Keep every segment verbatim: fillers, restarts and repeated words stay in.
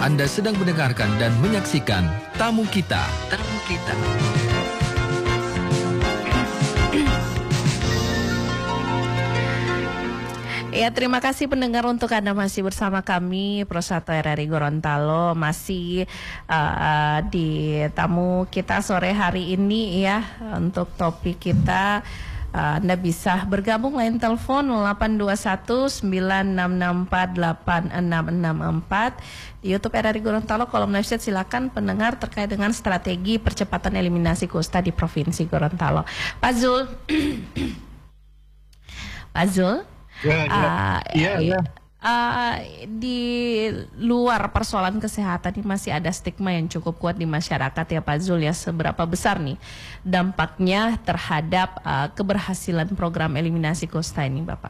Anda sedang mendengarkan dan menyaksikan Tamu Kita. Tamu Kita. Ya, terima kasih pendengar untuk Anda masih bersama kami Pro1 R R I Gorontalo, masih uh, di Tamu Kita sore hari ini ya. Untuk topik kita, uh, Anda bisa bergabung line telepon nol delapan dua satu sembilan enam enam empat delapan enam enam empat. Di YouTube R R I Gorontalo kolom live chat, silakan pendengar terkait dengan strategi percepatan eliminasi kusta di Provinsi Gorontalo. Pak Zul. Pak Zul. Ya, ya. Uh, ya, ya. Uh, di luar persoalan kesehatan ini masih ada stigma yang cukup kuat di masyarakat ya Pak Zul ya. Seberapa besar nih dampaknya terhadap uh, keberhasilan program eliminasi kusta ini Bapak?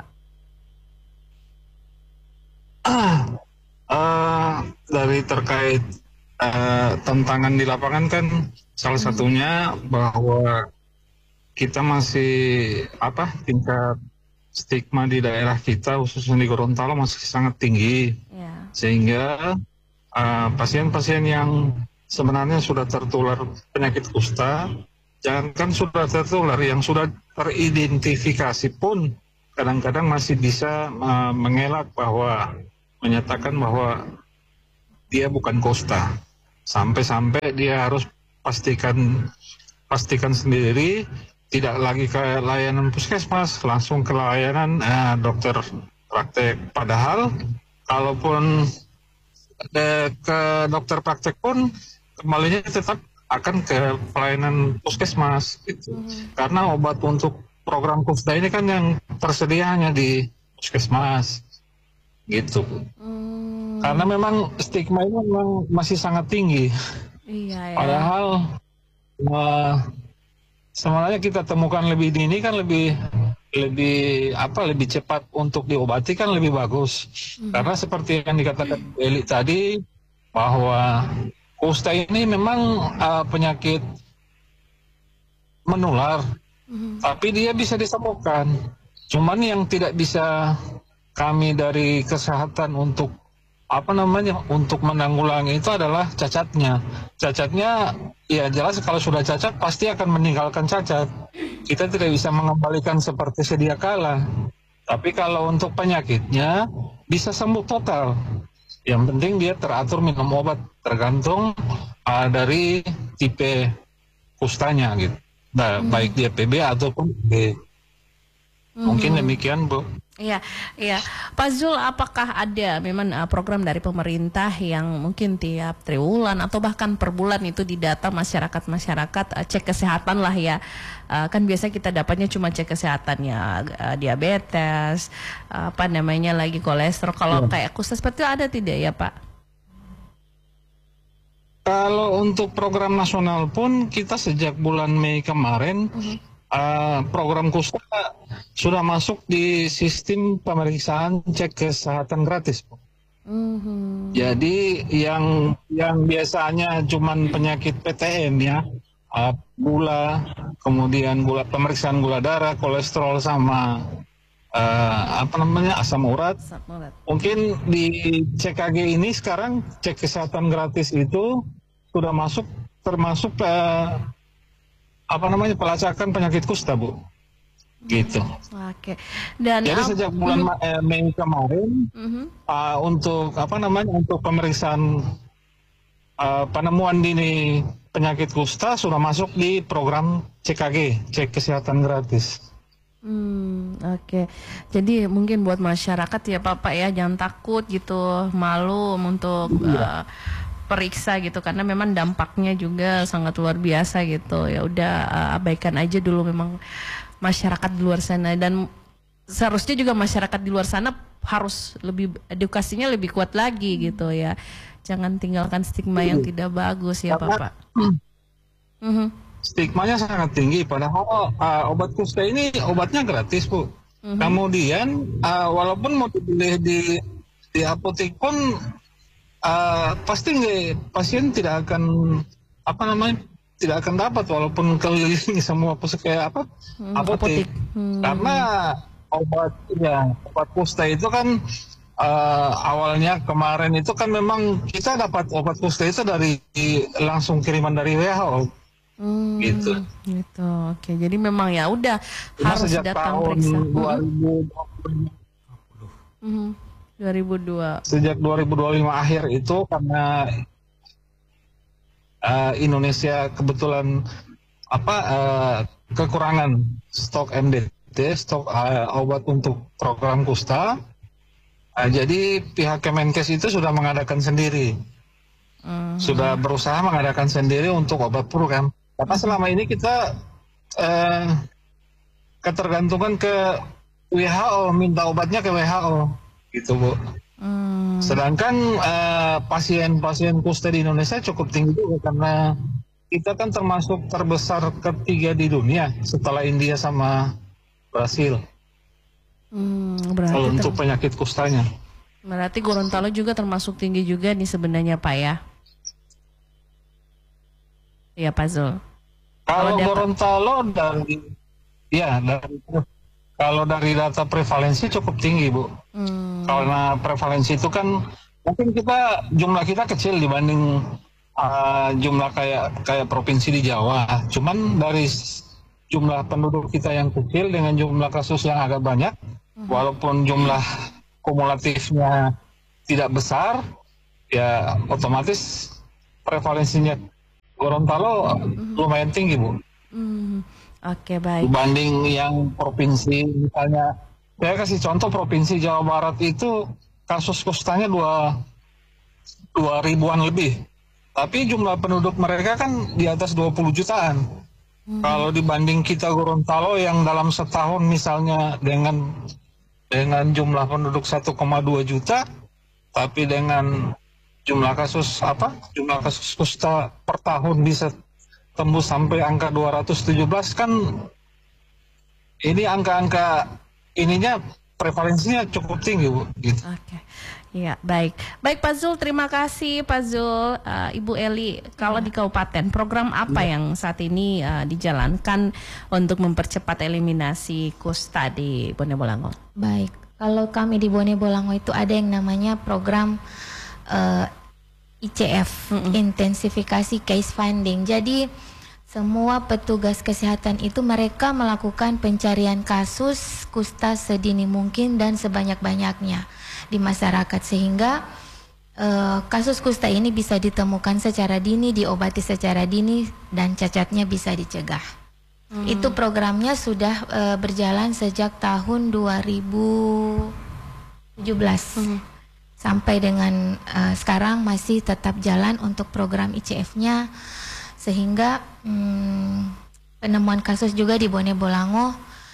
Ah, uh, dari terkait uh, tantangan di lapangan kan salah satunya bahwa kita masih apa tingkat stigma di daerah kita khususnya di Gorontalo masih sangat tinggi, yeah. Sehingga uh, pasien-pasien yang sebenarnya sudah tertular penyakit kusta, jangankan sudah tertular, yang sudah teridentifikasi pun kadang-kadang masih bisa uh, mengelak bahwa menyatakan bahwa dia bukan kusta, sampai-sampai dia harus pastikan pastikan sendiri. Tidak lagi ke layanan puskesmas, langsung ke layanan eh, dokter praktek. Padahal, kalaupun eh, ke dokter praktek pun, kembalinya tetap akan ke pelayanan puskesmas. Gitu. Hmm. Karena obat untuk program kusta ini kan yang tersedia hanya di puskesmas. Gitu. Hmm. Karena memang stigma ini memang masih sangat tinggi. Iya, ya. Padahal... Uh, sebenarnya kita temukan lebih dini kan lebih lebih apa lebih cepat untuk diobati kan lebih bagus. Hmm. Karena seperti yang dikatakan Eli tadi bahwa kusta ini memang uh, penyakit menular, hmm. tapi dia bisa disembuhkan. Cuman yang tidak bisa kami dari kesehatan untuk apa namanya untuk menanggulangi itu adalah cacatnya. Cacatnya ya jelas kalau sudah cacat pasti akan meninggalkan cacat. Kita tidak bisa mengembalikan seperti sedia kala. Tapi kalau untuk penyakitnya bisa sembuh total. Yang penting dia teratur minum obat tergantung uh, dari tipe kustanya gitu. Nah, hmm. baik dia P B ataupun B. Hmm. Mungkin demikian, Bu. Iya, iya. Pak Zul, apakah ada memang uh, program dari pemerintah yang mungkin tiap triwulan atau bahkan per bulan itu didata masyarakat-masyarakat uh, cek kesehatan lah ya. Uh, kan biasa kita dapatnya cuma cek kesehatannya uh, diabetes, uh, apa namanya lagi kolesterol. Kalau ya. Kayak kusta seperti itu ada tidak ya Pak? Kalau untuk program nasional pun kita sejak bulan Mei kemarin uh-huh. Uh, program kusta sudah masuk di sistem pemeriksaan cek kesehatan gratis. Mm-hmm. Jadi yang yang biasanya cuman penyakit P T M ya, uh, gula, kemudian gula pemeriksaan gula darah, kolesterol sama uh, apa namanya asam urat. Asam urat. Mungkin di C K G ini sekarang cek kesehatan gratis itu sudah masuk termasuk uh, apa namanya pelacakan penyakit kusta, Bu. Gitu. Oke. Dan jadi sejak bulan mm, Mei kemarin mm-hmm. uh, untuk apa namanya untuk pemeriksaan uh, penemuan dini penyakit kusta sudah masuk di program C K G, cek kesehatan gratis. Hmm, oke. Okay. Jadi mungkin buat masyarakat ya Bapak ya jangan takut gitu, malu untuk uh, periksa gitu karena memang dampaknya juga sangat luar biasa gitu. Ya udah uh, abaikan aja dulu memang masyarakat di luar sana, dan seharusnya juga masyarakat di luar sana harus lebih edukasinya lebih kuat lagi gitu ya. Jangan tinggalkan stigma yang tidak bagus ya Bapak. Mm-hmm. Stigmanya sangat tinggi padahal uh, obat kusta ini obatnya gratis, Bu. Mm-hmm. Kemudian uh, walaupun mau dibeli di di apotek pun Uh, pasti nggak pasien tidak akan apa namanya tidak akan dapat walaupun keliling semua pusat kayak apa hmm, apotek hmm. Karena obat ya obat kusta itu kan uh, awalnya kemarin itu kan memang kita dapat obat kusta itu dari langsung kiriman dari W H O. Hmm, gitu. Gitu. Oke, jadi memang ya udah Cuma harus sejak datang tahun periksa. dua ribu dua puluh, Hmm, dua ribu dua. sejak dua ribu dua puluh lima akhir itu karena uh, Indonesia kebetulan apa uh, kekurangan stok M D T, stok uh, obat untuk program kusta. Uh, jadi pihak Kemenkes itu sudah mengadakan sendiri, Hmm. sudah berusaha mengadakan sendiri untuk obat program. Karena selama ini kita uh, ketergantungan ke W H O, minta obatnya ke W H O, gitu Bu. Hmm. Sedangkan uh, pasien-pasien kusta di Indonesia cukup tinggi juga karena kita kan termasuk terbesar ketiga di dunia setelah India sama Brasil. Hmm, berarti Kalau ter- untuk penyakit kustanya. berarti Gorontalo juga termasuk tinggi juga nih sebenarnya Pak ya. Iya Pak Zul. Kalau Kalau data- Gorontalo dari ya dari kalau dari data prevalensi cukup tinggi Bu. Hmm. Karena prevalensi itu kan mungkin kita jumlah kita kecil dibanding uh, jumlah kayak kayak provinsi di Jawa. Cuman dari s- jumlah penduduk kita yang kecil dengan jumlah kasus yang agak banyak, walaupun jumlah kumulatifnya tidak besar, ya otomatis prevalensinya Gorontalo lumayan tinggi Bu. Hmm. Oke, baik. Dibanding yang provinsi misalnya, saya kasih contoh provinsi Jawa Barat itu kasus kustanya dua dua ribuan lebih, tapi jumlah penduduk mereka kan di atas dua puluh jutaan. Kalau dibanding kita Gorontalo yang dalam setahun misalnya dengan dengan jumlah penduduk satu koma dua juta, tapi dengan jumlah kasus apa? Jumlah kasus kusta per tahun bisa tembus sampai angka dua ratus tujuh belas kan, ini angka-angka ininya prevalensinya cukup tinggi Bu. Gitu. Oke, iya baik, baik Pak Zul, terima kasih Pak Zul. Uh, Ibu Eli, kalau di kabupaten program apa yang saat ini uh, dijalankan untuk mempercepat eliminasi kusta di Bone Bolango? Baik, kalau kami di Bone Bolango itu ada yang namanya program uh, I C F, intensifikasi case finding. Jadi semua petugas kesehatan itu mereka melakukan pencarian kasus kusta sedini mungkin dan sebanyak-banyaknya di masyarakat sehingga uh, kasus kusta ini bisa ditemukan secara dini, diobati secara dini dan cacatnya bisa dicegah. Hmm. Itu programnya sudah uh, berjalan sejak tahun dua ribu tujuh belas. Hmm. Sampai dengan uh, sekarang masih tetap jalan untuk program I C F-nya sehingga hmm, penemuan kasus juga di Bone Bolango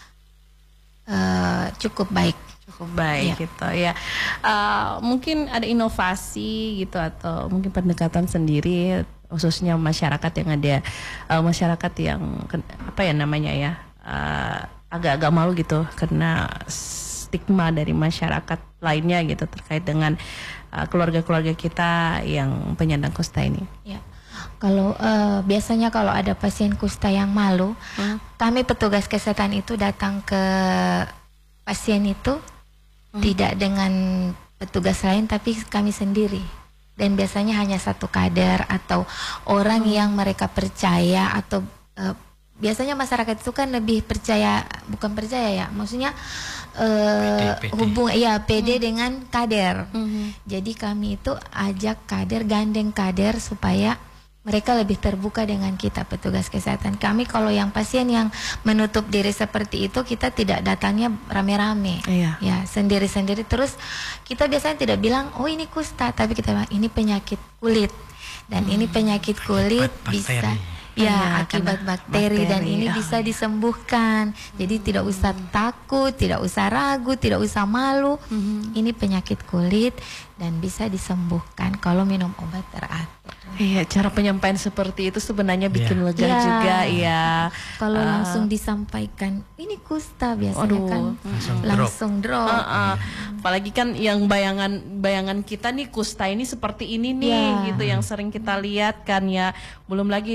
uh, cukup baik. Cukup baik ya. Gitu ya. Uh, mungkin ada inovasi gitu atau mungkin pendekatan sendiri khususnya masyarakat yang ada uh, masyarakat yang apa ya namanya ya uh, agak-agak malu gitu karena stigma dari masyarakat lainnya gitu terkait dengan uh, keluarga-keluarga kita yang penyandang kusta ini. Ya. Kalau uh, biasanya kalau ada pasien kusta yang malu, hmm. kami petugas kesehatan itu datang ke pasien itu hmm. tidak dengan petugas lain tapi kami sendiri. Dan biasanya hanya satu kader atau orang hmm. yang mereka percaya atau uh, biasanya masyarakat itu kan lebih percaya, bukan percaya ya, maksudnya uh, P D, P D. hubung ya P D hmm. dengan kader. Hmm. Jadi kami itu ajak kader, gandeng kader supaya mereka lebih terbuka dengan kita petugas kesehatan. Kami kalau yang pasien yang menutup diri seperti itu kita tidak datangnya rame-rame. Iya. Ya, sendiri-sendiri terus kita biasanya tidak bilang oh ini kusta, tapi kita bilang ini penyakit kulit. Dan hmm. ini penyakit kulit bisa ya, ya akibat bakteri, bakteri dan ini oh. bisa disembuhkan. Jadi hmm. tidak usah takut, tidak usah ragu, tidak usah malu. Hmm. Ini penyakit kulit dan bisa disembuhkan kalau minum obat teratur. Iya, cara penyampaian seperti itu sebenarnya bikin yeah. lega yeah. juga ya. Kalau uh, langsung Ah. disampaikan ini kusta biasanya Aduh. kan langsung langsung drop. Uh, uh. Apalagi kan yang bayangan bayangan kita nih kusta ini seperti ini nih Yeah. gitu yang sering kita lihat kan ya. Belum lagi so itu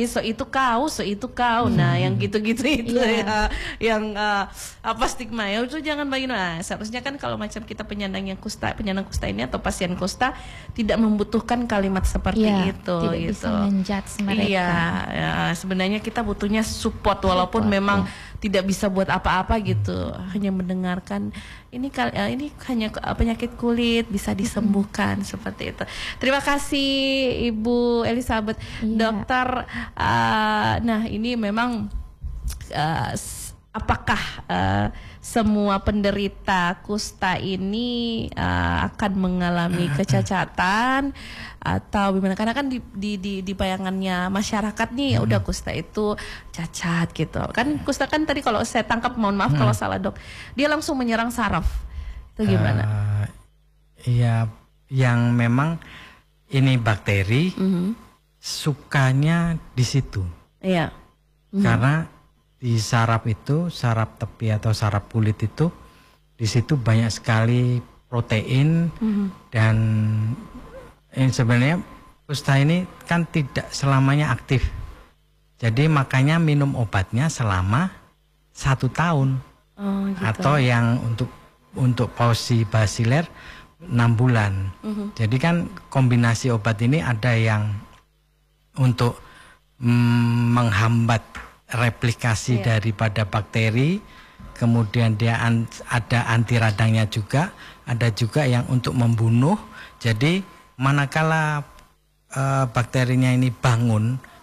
itu kau, so itu kau. Nah, yang gitu-gitu itu yeah. ya, yang uh, apa stigma ya itu jangan bagi. Nah, seharusnya kan kalau macam kita penyandang yang kusta, penyandang kusta ini atau pasien kusta tidak membutuhkan kalimat seperti yeah, itu tidak gitu. bisa menjudge mereka. Iya, ya, sebenarnya kita butuhnya support walaupun support, memang ya. tidak bisa buat apa-apa gitu, hanya mendengarkan ini ini hanya penyakit kulit bisa disembuhkan hmm. seperti itu. Terima kasih Ibu Elizabeth, iya. Dokter. Uh, nah ini memang uh, apakah uh, semua penderita kusta ini uh, akan mengalami kecacatan atau gimana? Karena kan di, di, di, di bayangannya masyarakat nih ya udah kusta itu cacat gitu. Kan kusta kan tadi kalau saya tangkap, mohon maaf hmm. kalau salah dok, dia langsung menyerang saraf. Itu gimana? Uh, ya yang memang ini bakteri mm-hmm. sukanya di situ. Iya. Mm-hmm. Karena di saraf itu, saraf tepi atau saraf kulit itu, di situ banyak sekali protein mm-hmm. dan ini sebenarnya kusta ini kan tidak selamanya aktif. Jadi makanya minum obatnya selama satu tahun oh, gitu. Atau yang untuk untuk pausi basiler enam bulan. Mm-hmm. Jadi kan kombinasi obat ini ada yang untuk mm, menghambat replikasi yeah. daripada bakteri, kemudian dia an, ada anti radangnya juga, ada juga yang untuk membunuh. Jadi manakala uh, bakterinya ini bangun,